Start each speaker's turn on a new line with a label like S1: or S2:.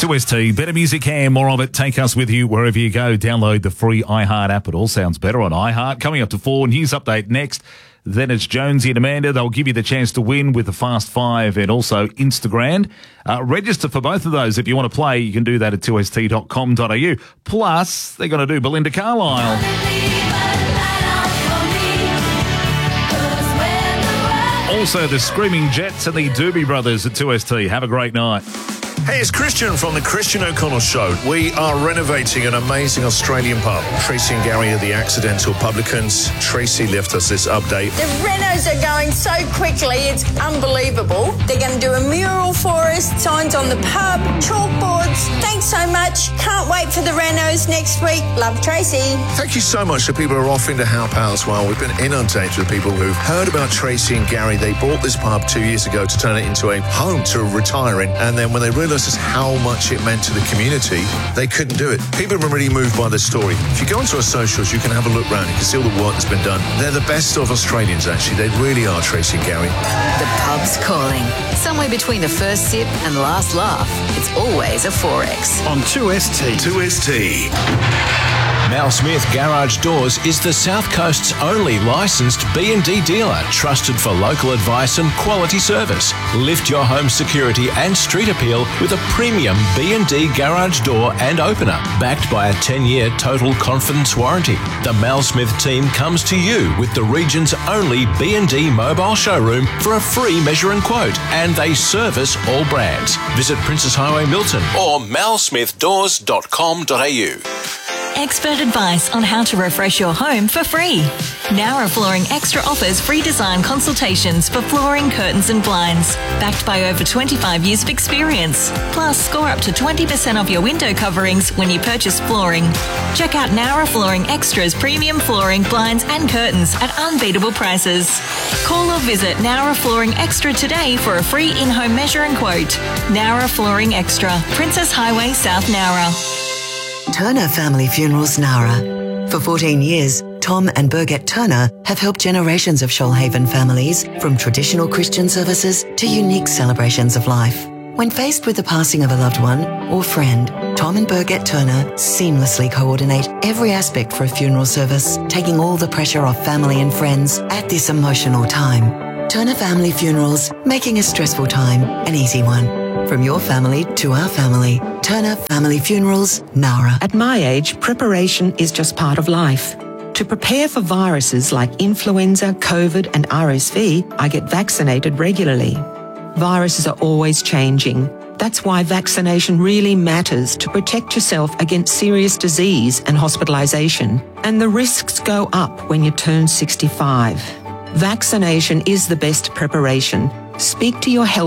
S1: 2ST, better music and more of it. Take us with you wherever you go. Download the free iHeart app. It all sounds better on iHeart. Coming up to 4, news update next. Then it's Jonesy and Amanda. They'll give you the chance to win with the Fast 5 and also Instagram. Register for both of those. If you want to play, you can do that at 2st.com.au. Plus, they're going to do Belinda Carlisle. Also, the Screaming Jets and the Doobie Brothers at 2ST. Have a great night.
S2: Hey, it's Christian from the Christian O'Connell Show. We are renovating an amazing Australian pub. Tracy and Gary are the accidental publicans. Tracy left us this update.
S3: The renos are going so quickly, it's unbelievable. They're going to do a mural for us, signs on the pub, chalkboards. Thanks so much. Can't wait for the renos next week. Love, Tracy.
S2: Thank you so much to people who are offering to help out as well. We've been inundated with people who've heard about Tracy and Gary. They bought this pub 2 years ago to turn it into a home to retiring, and then when they realised just how much it meant to the community, they couldn't do it. People have been really moved by this story. If you go onto our socials, you can have a look round. You can see all the work that's been done. They're the best of Australians, actually. They really are, Tracy and Gary.
S4: The pub's calling. Somewhere between the first sip and last laugh, it's always a 4X.
S5: On 2ST.
S2: 2ST.
S6: Mal Smith Garage Doors is the South Coast's only licensed B&D dealer, trusted for local advice and quality service. Lift your home security and street appeal with a premium B&D garage door and opener, backed by a 10-year total confidence warranty. The Mal Smith team comes to you with the region's only B&D mobile showroom for a free measure and quote, and they service all brands. Visit Princess Highway Milton or malsmithdoors.com.au.
S7: Expert advice on how to refresh your home for free. Nara Flooring Extra offers free design consultations for flooring, curtains and blinds, backed by over 25 years of experience. Plus, score up to 20% off your window coverings when you purchase flooring. Check out Nara Flooring Extra's premium flooring, blinds and curtains at unbeatable prices. Call or visit Nara Flooring Extra today for a free in-home measure and quote. Nara Flooring Extra, Princess Highway, South Nara.
S8: Turner Family Funerals Nara. For 14 years, Tom and Birgit Turner have helped generations of Shoalhaven families, from traditional Christian services to unique celebrations of life. When faced with the passing of a loved one or friend, Tom and Birgit Turner seamlessly coordinate every aspect for a funeral service, taking all the pressure off family and friends at this emotional time. Turner Family Funerals, making a stressful time an easy one. From your family to our family, Turner Family Funerals, Nara.
S9: At my age, preparation is just part of life. To prepare for viruses like influenza, COVID and RSV, I get vaccinated regularly. Viruses are always changing. That's why vaccination really matters, to protect yourself against serious disease and hospitalisation. And the risks go up when you turn 65. Vaccination is the best preparation. Speak to your health